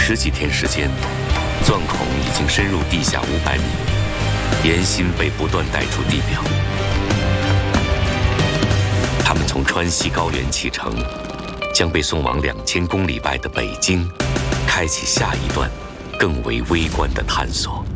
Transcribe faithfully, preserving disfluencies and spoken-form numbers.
十几天时间，钻孔已经深入地下五百米，岩芯被不断带出地表。他们从川西高原启程，将被送往两千公里外的北京，开启下一段更为微观的探索。